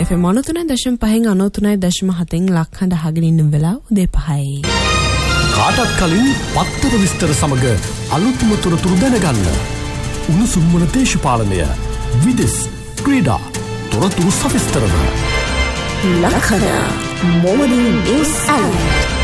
FM 93.5 93.7 ලක්හඬ අහගෙන ඉන්න වෙලාව උදේ 5යි. කාටත් කලින් පත්තර විස්තර සමග අලුත්ම තොරතුරු දැනගන්න. උණුසුම් වන දේශපාලනය, විදෙස්, ක්‍රීඩා, තොරතුරු සවිස්තරව. ලක්හඬ මොර්නිං නිවුස් ඇලර්ට්.